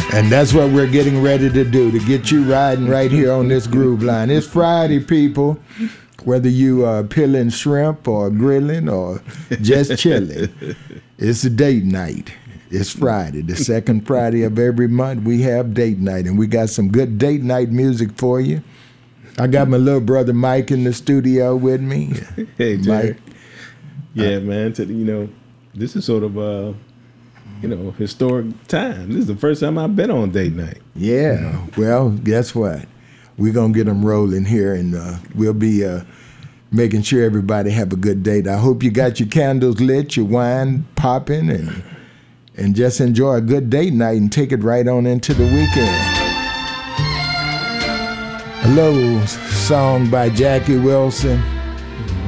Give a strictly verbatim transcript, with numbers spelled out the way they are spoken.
And that's what we're getting ready to do, to get you riding right here on this groove line. It's Friday, people. Whether you are peeling shrimp or grilling or just chilling, it's a date night. It's Friday, the second Friday of every month. We have date night, and we got some good date night music for you. I got my little brother Mike in the studio with me. Hey, Jerry. Mike. Yeah, uh, man. To, you know, this is sort of a, you know, historic time. This is the first time I've been on date night. Yeah. You know? Well, guess what? We're going to get them rolling here, and uh, we'll be uh, making sure everybody have a good date. I hope you got your candles lit, your wine popping, and and just enjoy a good date night and take it right on into the weekend. A little song by Jackie Wilson.